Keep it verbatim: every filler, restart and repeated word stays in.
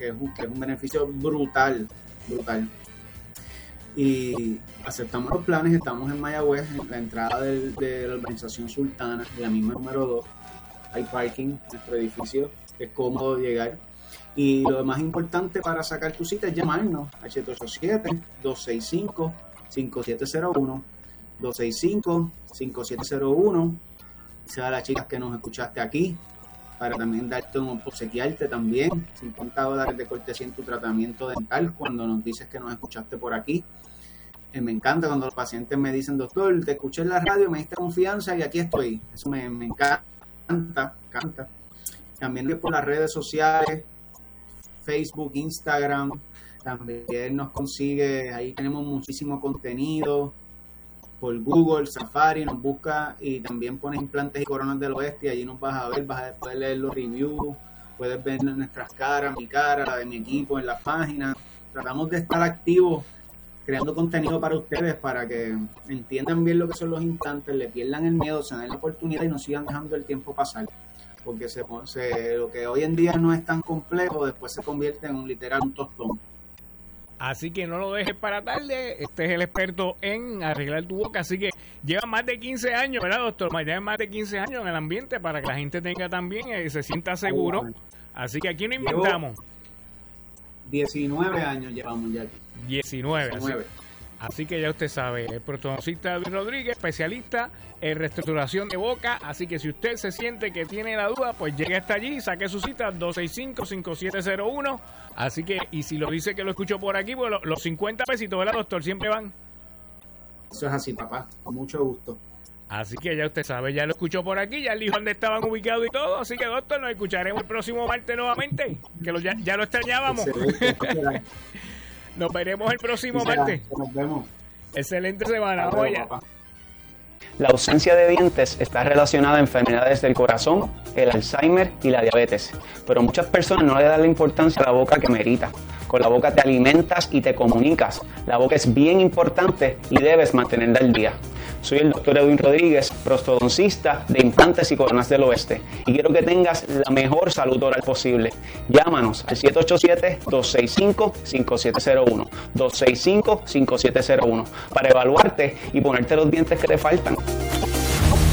que es un, que es un beneficio brutal, brutal. Y aceptamos los planes, estamos en Mayagüez, en la entrada de, de la urbanización Sultana, la misma número dos, hay parking, nuestro edificio es cómodo llegar. Y lo más importante para sacar tu cita es llamarnos al siete ocho siete, dos seis cinco, cinco siete cero uno, dos seis cinco, cinco siete cero uno. Sea a las chicas que nos escuchaste aquí, para también darte un obsequiarte también cincuenta dólares de cortesía en tu tratamiento dental cuando nos dices que nos escuchaste por aquí. Eh, me encanta cuando los pacientes me dicen, doctor, te escuché en la radio, me diste confianza y aquí estoy. Eso me, me encanta, encanta. También por las redes sociales, Facebook, Instagram, también nos consigue, ahí tenemos muchísimo contenido. Por Google, Safari, nos busca y también pones implantes y coronas del oeste y allí nos vas a ver, vas a poder leer los reviews, puedes ver nuestras caras, mi cara, la de mi equipo en las páginas. Tratamos de estar activos creando contenido para ustedes para que entiendan bien lo que son los implantes, le pierdan el miedo, se den la oportunidad y no sigan dejando el tiempo pasar. Porque se, se, lo que hoy en día no es tan complejo, después se convierte en un literal un tostón. Así que no lo dejes para tarde. Este es el experto en arreglar tu boca. Así que lleva más de quince años, ¿verdad, doctor? Lleva más de quince años en el ambiente para que la gente tenga también y se sienta seguro. Así que aquí no inventamos. diecinueve años llevamos ya aquí. diecinueve. diecinueve. Así que ya usted sabe, el protodoncista Luis Rodríguez, especialista en reestructuración de boca. Así que si usted se siente que tiene la duda, pues llegue hasta allí, saque su cita dos seis cinco, cinco siete cero uno. Así que, y si lo dice que lo escuchó por aquí, pues los cincuenta pesitos, ¿verdad, doctor? Siempre van. Eso es así, papá, con mucho gusto. Así que ya usted sabe, ya lo escuchó por aquí, ya él dijo dónde estaban ubicados y todo. Así que, doctor, nos escucharemos el próximo martes nuevamente, que lo, ya, ya lo extrañábamos. Nos veremos el próximo sí, será, martes. Nos vemos. Excelente semana. Vamos allá. La ausencia de dientes está relacionada a enfermedades del corazón, el Alzheimer y la diabetes, pero muchas personas no le dan la importancia a la boca que merita. Con la boca te alimentas y te comunicas. La boca es bien importante y debes mantenerla al día. Soy el doctor Edwin Rodríguez, prostodoncista de implantes y coronas del oeste, y quiero que tengas la mejor salud oral posible. Llámanos al siete ocho siete, dos seis cinco, cinco siete cero uno, dos seis cinco, cinco siete cero uno para evaluarte y ponerte los dientes que te faltan.